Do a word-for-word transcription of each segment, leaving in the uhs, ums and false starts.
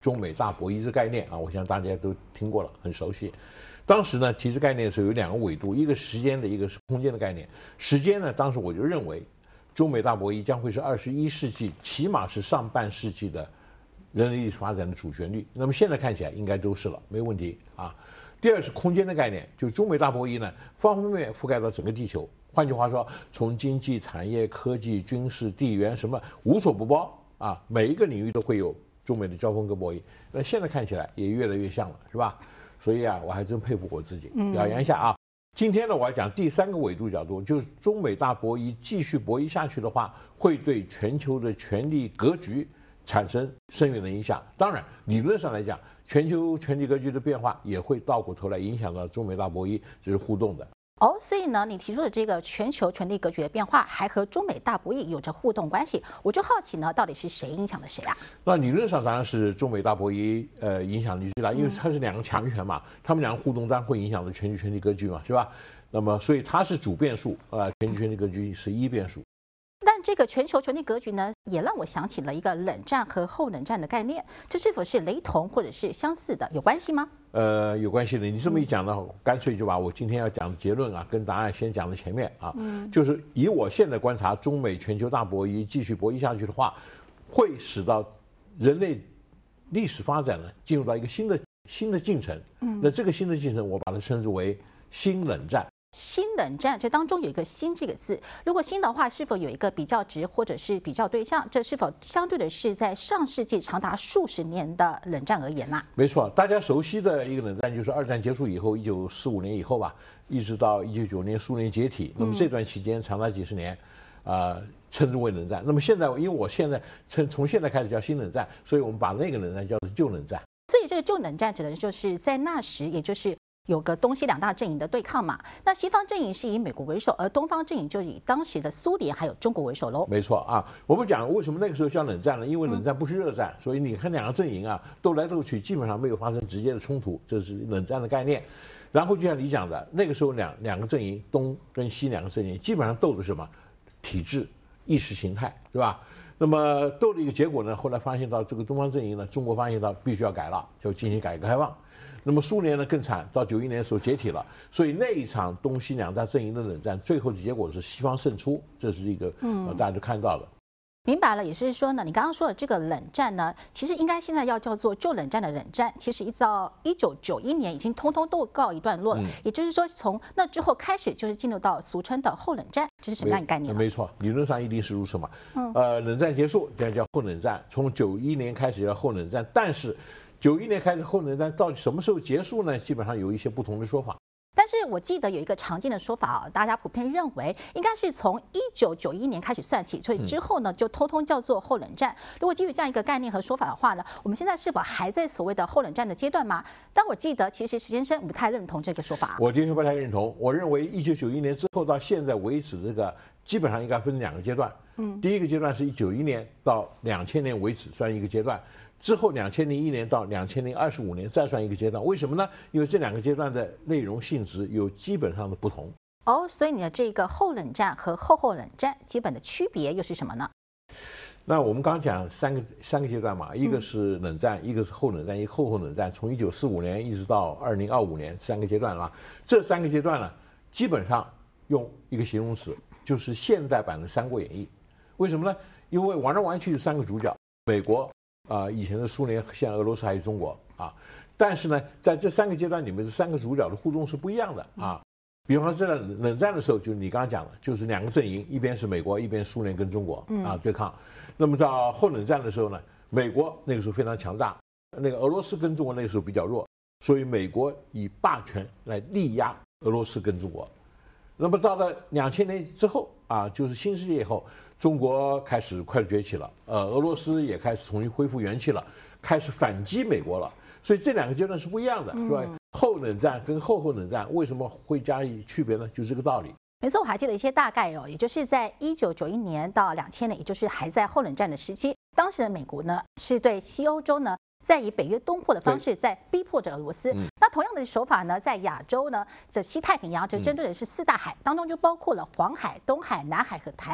中美大博弈这概念啊，我想大家都听过了，很熟悉。当时呢提这概念的时候有两个纬度，一个是时间的，一个是空间的概念。时间呢，当时我就认为中美大博弈将会是二十一世纪，起码是上半世纪的人类历史发展的主旋律。那么现在看起来应该都是了，没问题啊。第二是空间的概念，就中美大博弈呢，方方面面覆盖到整个地球。换句话说，从经济、产业、科技、军事、地缘什么无所不包啊，每一个领域都会有中美的交锋跟博弈。那现在看起来也越来越像了，是吧？所以啊，我还真佩服我自己，表扬一下啊。今天呢，我要讲第三个纬度角度，就是中美大博弈继续博弈下去的话，会对全球的权力格局产生深远的影响。当然，理论上来讲，全球权力格局的变化也会倒过头来影响到中美大博弈，这是互动的。 哦，所以呢，你提出的这个全球权力格局的变化，还和中美大博弈有着互动关系。我就好奇呢，到底是谁影响了谁啊？ 那理论上当然是中美大博弈呃影响力最大，因为它是两个强权嘛，他们两个互动当然会影响到全球权力格局嘛，是吧？那么所以它是主变数啊、呃，全球权力格局是一变数。 但这个全球权力格局呢，也让我想起了一个冷战和后冷战的概念，这是否是雷同或者是相似的？有关系吗？ 呃，有关系的。你这么一讲呢，干脆就把我今天要讲的结论啊，跟答案先讲在前面啊。嗯，就是以我现在观察，中美全球大博弈继续博弈下去的话，会使到人类历史发展呢进入到一个新的新的进程。嗯，那这个新的进程，我把它称之为新冷战。 新冷战，这当中有一个“新”这个字。如果新的话，是否有一个比较值或者是比较对象？这是否相对的是在上世纪长达数十年的冷战而言呢、啊？ 没错，大家熟悉的一个冷战就是二战结束以后，一九四五年以后吧，一直到一九九年苏联解体。那么这段期间长达几十年，啊、呃，称之为冷战。那么现在，因为我现在从从现在开始叫新冷战，所以我们把那个冷战叫做旧冷战。 所以这个旧冷战指的就是在那时，也就是有个东西两大阵营的对抗嘛。那西方阵营是以美国为首，而东方阵营就以当时的苏联还有中国为首喽。 没错啊，我们讲为什么那个时候叫冷战呢？因为冷战不是热战，所以你看两个阵营啊斗来斗去，基本上没有发生直接的冲突，这是冷战的概念。然后就像你讲的，那个时候两两个阵营，东跟西两个阵营，基本上斗的是什么？体制、意识形态，对吧？那么斗的一个结果呢，后来发现到这个东方阵营呢，中国发现到必须要改了，就进行改革开放。那么苏联呢更惨，到九一年的时候解体了，所以那一场东西两大阵营的冷战，最后的结果是西方胜出，这是一个呃大家都看到了。 明白了，也就是说呢，你刚刚说的这个冷战呢，其实应该现在要叫做旧冷战的冷战，其实一直到一九九一年已经通通都告一段落了。嗯、也就是说，从那之后开始就是进入到俗称的后冷战，这是什么样的概念？ 没错，理论上一定是如此嘛。嗯、呃，冷战结束，这样叫后冷战。从九一年开始叫后冷战，但是九一年开始后冷战到底什么时候结束呢？基本上有一些不同的说法。 但是我记得有一个常见的说法啊，大家普遍认为应该是从一九九一年开始算起，所以之后呢就通通叫做后冷战。如果基于这样一个概念和说法的话呢，我们现在是否还在所谓的后冷战的阶段吗？但我记得其实石先生不太认同这个说法。 我的确不太认同，我认为一九九一年之后到现在为止，这个基本上应该分两个阶段。嗯，第一个阶段是一九九一年到两千年为止算一个阶段。之后，两千零一年到两千零二十五年再算一个阶段，为什么呢？因为这两个阶段的内容性质有基本上的不同。 哦，所以你的这个后冷战和后后冷战基本的区别又是什么呢？ 那我们刚刚讲三个三个阶段嘛，一个是冷战，一个是后冷战，一个后后冷战，从一九四五年一直到二零二五年三个阶段了。这三个阶段呢，基本上用一个形容词，就是现代版的《三国演义》。为什么呢？因为玩来玩去是三个主角，美国。啊、呃，以前的苏联、现在俄罗斯还有中国啊，但是呢，在这三个阶段里面，这三个主角的互动是不一样的啊。比方说，在冷战的时候，就是你刚刚讲的，就是两个阵营，一边是美国，一边苏联跟中国啊对抗。那么到后冷战的时候呢，美国那个时候非常强大，那个俄罗斯跟中国那个时候比较弱，所以美国以霸权来力压俄罗斯跟中国。那么到了两千年之后啊，就是新世界以后。中国开始快速崛起了，呃，俄罗斯也开始重新恢复元气了，开始反击美国了。所以这两个阶段是不一样的，是吧？后冷战跟后后冷战为什么会加以区别呢？就是这个道理。 没错，我还记得一些大概哦，也就是在一九九一年到两千年，也就是还在后冷战的时期，当时的美国呢是对西欧洲呢。在以北约东扩的方式，在逼迫着俄罗斯。嗯、那同样的手法呢，在亚洲呢，这西太平洋，这针对的是四大海，当中就包括了黄海、东海、南海和台海。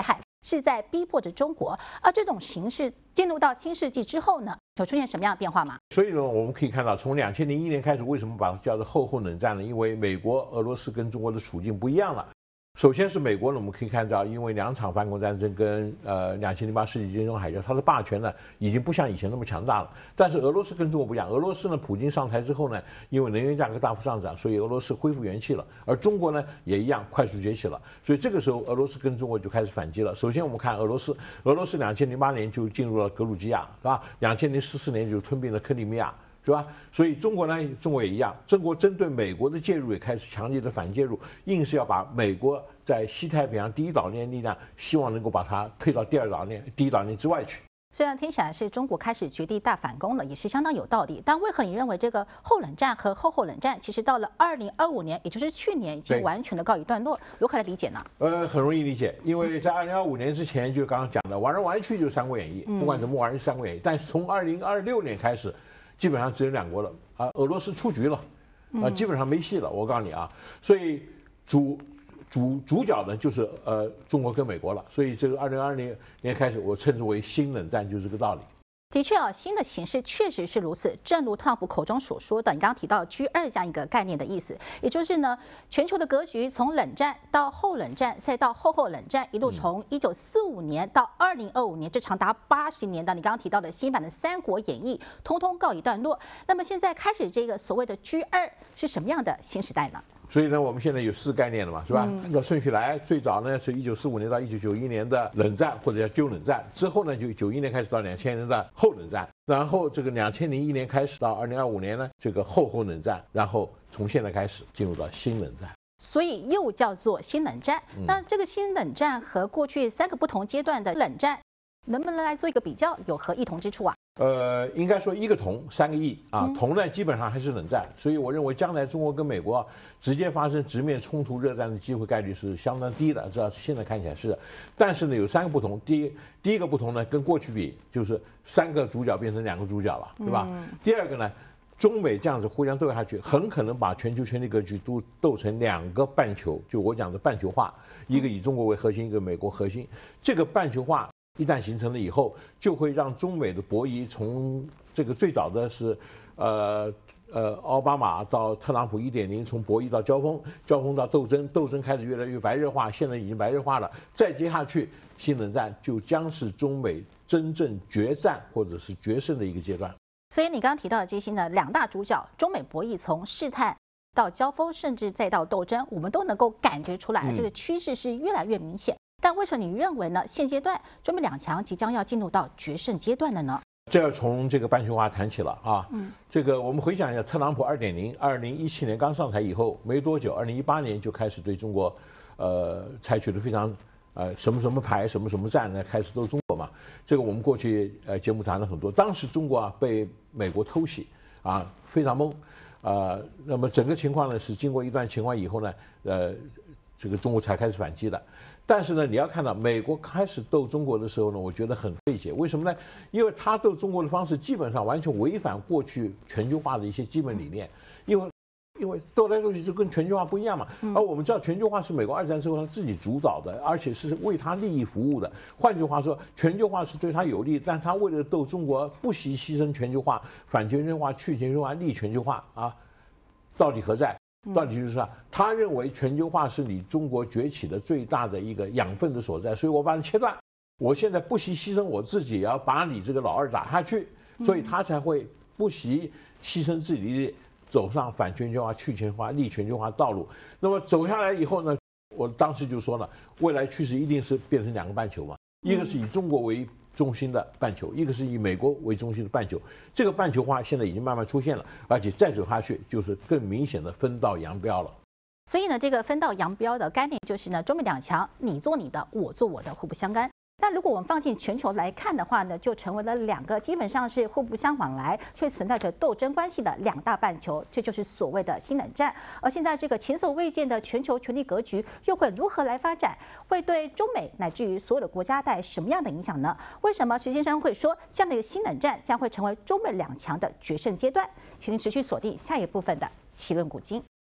是在逼迫着中国，而这种形势进入到新世纪之后呢，有出现什么样的变化吗？ 所以呢，我们可以看到，从两千零一年开始，为什么把它叫做后后冷战呢？因为美国、俄罗斯跟中国的处境不一样了。首先是美国呢，我们可以看到，因为两场反恐战争跟呃两千零八世纪金融海啸，它的霸权呢已经不像以前那么强大了。但是俄罗斯跟中国不一样，俄罗斯呢，普京上台之后呢，因为能源价格大幅上涨，所以俄罗斯恢复元气了。而中国呢也一样快速崛起了，所以这个时候俄罗斯跟中国就开始反击了。首先我们看俄罗斯，俄罗斯两千零八年就进入了格鲁吉亚，是吧？两千零十四年就吞并了克里米亚。是吧？所以中国呢，中国也一样，中国针对美国的介入也开始强烈的反介入，硬是要把美国在西太平洋第一岛链力量，希望能够把它推到第二岛链、第一岛链之外去。 虽然听起来是中国开始绝地大反攻了，也是相当有道理，但为何你认为这个后冷战和后后冷战其实到了二零二五年，也就是去年已经完全的告一段落？如何来理解呢？ 呃，很容易理解，因为在二零二五年之前，就刚刚讲的玩来玩去就是《三国演义》，不管怎么玩是《三国演义》，但是从二零二六年开始。基本上只有两国了啊，俄罗斯出局了，啊，基本上没戏了。我告诉你啊，所以主主主角呢就是呃中国跟美国了。所以这个二零二零年开始，我称之为新冷战，就是这个道理。 的确啊，新的形势确实是如此。正如特朗普口中所说的，你刚刚提到 G 二这样一个概念的意思，也就是呢，全球的格局从冷战到后冷战，再到后后冷战，一路从一九四五年到二零二五年，这长达八十年的你刚刚提到的新版的《三国演义》，通通告一段落。那么现在开始这个所谓的 G 二是什么样的新时代呢？ 所以呢，我们现在有四概念了嘛，是吧？按照顺序来，最早呢是一九四五年到一九九一年的冷战或者叫旧冷战，之后呢就九一年开始到两千年的后冷战，然后这个两千零一年开始到二零二五年呢这个后后冷战，然后从现在开始进入到新冷战。 所以又叫做新冷战。那这个新冷战和过去三个不同阶段的冷战，能不能来做一个比较，有何异同之处啊？ 呃，应该说一个同三个异啊，同呢基本上还是冷战，所以我认为将来中国跟美国直接发生直面冲突热战的机会概率是相当低的，至少现在看起来是。但是呢，有三个不同，第一第一个不同呢，跟过去比就是三个主角变成两个主角了，对吧？嗯、第二个呢，中美这样子互相斗下去，很可能把全球权力格局都斗成两个半球，就我讲的半球化，一个以中国为核心，一个美国核心，这个半球化。一旦形成了以后，就会让中美的博弈从这个最早的是，呃呃奥巴马到特朗普一点零，从博弈到交锋，交锋到斗争，斗争开始越来越白热化，现在已经白热化了。再接下去，新冷战就将是中美真正决战或者是决胜的一个阶段。 所以你刚刚提到的这些呢，两大主角，中美博弈从试探到交锋，甚至再到斗争，我们都能够感觉出来，这个趋势是越来越明显。但为什么你认为呢？现阶段中美两强即将要进入到决胜阶段了呢？ 这要从这个半球化谈起了啊。嗯，这个我们回想一下，特朗普二点零，二零一七年刚上台以后没多久，二零一八年就开始对中国，呃，采取了非常呃什么什么牌、什么什么战呢，开始斗中国嘛。这个我们过去呃节目谈了很多，当时中国啊被美国偷袭啊，非常懵。呃，那么整个情况呢是经过一段情况以后呢，呃，这个中国才开始反击的。但是呢，你要看到美国开始斗中国的时候呢，我觉得很费解。为什么呢？因为他斗中国的方式基本上完全违反过去全球化的一些基本理念。因为，因为斗来斗去就跟全球化不一样嘛。而我们知道全球化是美国二战之后他自己主导的，而且是为他利益服务的。换句话说，全球化是对他有利，但他为了斗中国，不惜牺牲全球化、反全球化、去全球化、利全球化啊，道理何在？到底就是说，他认为全球化是你中国崛起的最大的一个养分的所在，所以我把它切断。我现在不惜牺牲我自己，也要把你这个老二打下去，所以他才会不惜牺牲自己，走上反全球化、去全球化、利全球化道路。那么走下来以后呢，我当时就说了，未来趋势一定是变成两个半球嘛，一个是以中国为中心的半球，一个是以美国为中心的半球，这个半球化现在已经慢慢出现了，而且再走下去就是更明显的分道扬镳了。 所以呢，这个分道扬镳的概念就是呢，中美两强，你做你的，我做我的，互不相干。那如果我们放进全球来看的话呢，就成为了两个基本上是互不相往来，却存在着斗争关系的两大半球，这就是所谓的新冷战。而现在这个前所未见的全球权力格局又会如何来发展？会对中美乃至于所有的国家带来什么样的影响呢？为什么石先生会说这样的一个新冷战将会成为中美两强的决胜阶段？请您持续锁定下一部分的奇论古今。